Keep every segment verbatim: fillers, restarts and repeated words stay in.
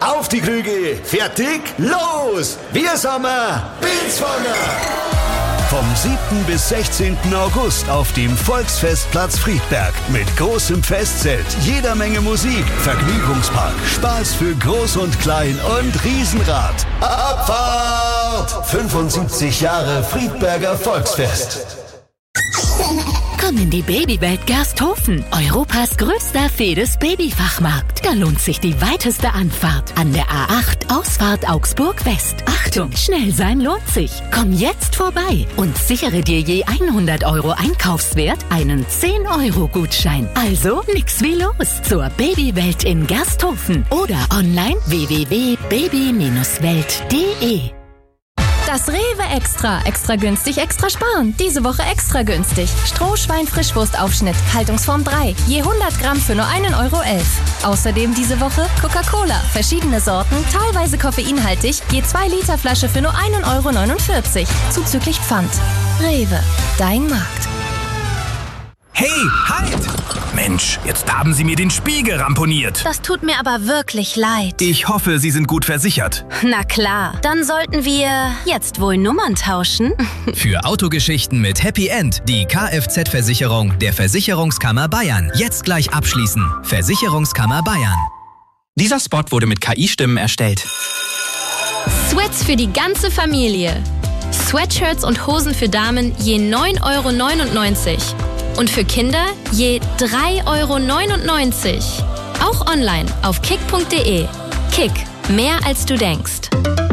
auf die Krüge, fertig, los! Wir sind Pilzfanger! Vom siebten bis sechzehnten August auf dem Volksfestplatz Friedberg mit großem Festzelt, jeder Menge Musik, Vergnügungspark, Spaß für Groß und Klein und Riesenrad. Abfahrt! fünfundsiebzig Jahre Friedberger Volksfest. Komm in die Babywelt Gersthofen, Europas größter Fedes Babyfachmarkt. Da lohnt sich die weiteste Anfahrt an der A acht, Ausfahrt Augsburg West. Achtung, schnell sein lohnt sich. Komm jetzt vorbei und sichere dir je hundert Euro Einkaufswert einen zehn Euro Gutschein. Also nix wie los zur Babywelt in Gersthofen oder online w w w punkt baby Bindestrich welt punkt de. Das Rewe Extra. Extra günstig, extra sparen. Diese Woche extra günstig. Strohschwein-Frischwurstaufschnitt, Haltungsform drei. Je hundert Gramm für nur einen Euro elf. Außerdem diese Woche Coca-Cola. Verschiedene Sorten, teilweise koffeinhaltig. Je zwei Liter Flasche für nur einen Euro neunundvierzig. Zuzüglich Pfand. Rewe. Dein Markt. Hey, halt! Mensch, jetzt haben Sie mir den Spiegel ramponiert. Das tut mir aber wirklich leid. Ich hoffe, Sie sind gut versichert. Na klar, dann sollten wir jetzt wohl Nummern tauschen. Für Autogeschichten mit Happy End die Kfz-Versicherung der Versicherungskammer Bayern. Jetzt gleich abschließen. Versicherungskammer Bayern. Dieser Spot wurde mit K I-Stimmen erstellt. Sweats für die ganze Familie. Sweatshirts und Hosen für Damen je neun Euro neunundneunzig. Und für Kinder je drei Euro neunundneunzig. Auch online auf kick punkt de. Kick, mehr als du denkst.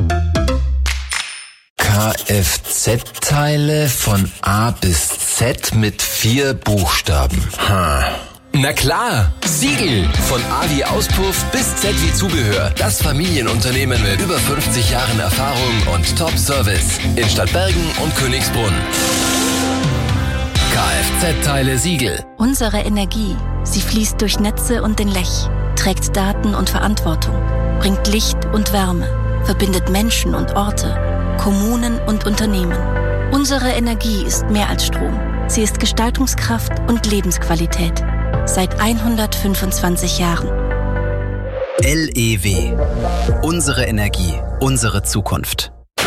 Kfz-Teile von A bis Z mit vier Buchstaben. Ha. Na klar, Siegel. Von A wie Auspuff bis Z wie Zubehör. Das Familienunternehmen mit über fünfzig Jahren Erfahrung und Top-Service. In Stadtbergen und Königsbrunn. Kfz-Teile Siegel. Unsere Energie, sie fließt durch Netze und den Lech, trägt Daten und Verantwortung, bringt Licht und Wärme, verbindet Menschen und Orte, Kommunen und Unternehmen. Unsere Energie ist mehr als Strom. Sie ist Gestaltungskraft und Lebensqualität. Seit hundertfünfundzwanzig Jahren. L E W. Unsere Energie, unsere Zukunft.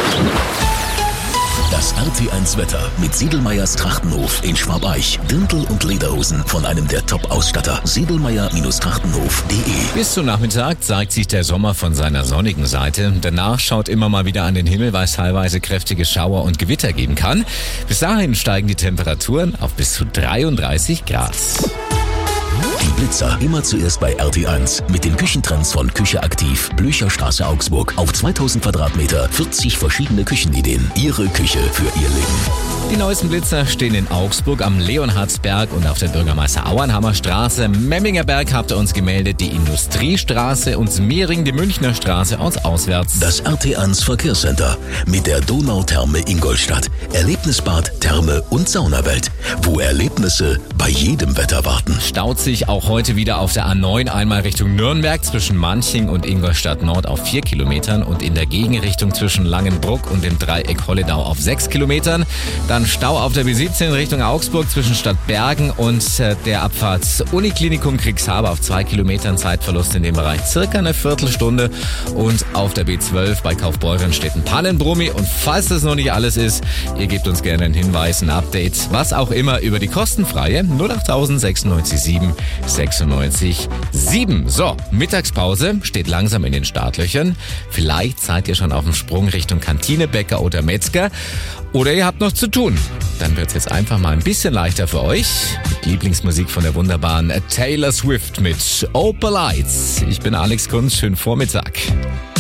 Das R T eins Wetter mit Sedlmayrs Trachtenhof in Schwabeich. Dirndl und Lederhosen von einem der Top-Ausstatter. sedlmayr Trachtenhof punkt de. Bis zum Nachmittag zeigt sich der Sommer von seiner sonnigen Seite. Danach schaut immer mal wieder an den Himmel, weil es teilweise kräftige Schauer und Gewitter geben kann. Bis dahin steigen die Temperaturen auf bis zu dreiunddreißig Grad. Die Blitzer immer zuerst bei R T eins mit den Küchentrends von Küche aktiv. Blücherstraße Augsburg. Auf zweitausend Quadratmeter, vierzig verschiedene Küchenideen. Ihre Küche für Ihr Leben. Die neuesten Blitzer stehen in Augsburg am Leonhardsberg und auf der Bürgermeister Auernhammer Straße. Memminger Berg habt ihr uns gemeldet, die Industriestraße und Mehring, die Münchner Straße aus auswärts. Das R T eins Verkehrscenter mit der Donautherme Ingolstadt. Erlebnisbad, Therme und Saunawelt, wo Erlebnisse bei jedem Wetter warten. Staut sich auch heute wieder auf der A neun einmal Richtung Nürnberg zwischen Manching und Ingolstadt Nord auf vier Kilometern und in der Gegenrichtung zwischen Langenbruck und dem Dreieck Holledau auf sechs Kilometern. Dann Stau auf der B siebzehn Richtung Augsburg zwischen Stadtbergen und der Abfahrt Uniklinikum Kriegshaber auf zwei Kilometern. Zeitverlust in dem Bereich circa eine Viertelstunde. Und auf der B zwölf bei Kaufbeuren steht ein Pannenbrummi. Und falls das noch nicht alles ist, ihr gebt uns gerne einen Hinweis, ein Update, was auch immer über die kostenfreie null acht sechsundneunzig sieben sechsundneunzig sieben. So, Mittagspause steht langsam in den Startlöchern. Vielleicht seid ihr schon auf dem Sprung Richtung Kantine, Bäcker oder Metzger. Oder ihr habt noch zu tun. Dann wird's jetzt einfach mal ein bisschen leichter für euch. Mit Lieblingsmusik von der wunderbaren Taylor Swift mit Opal Lights. Ich bin Alex Kunz, schönen Vormittag.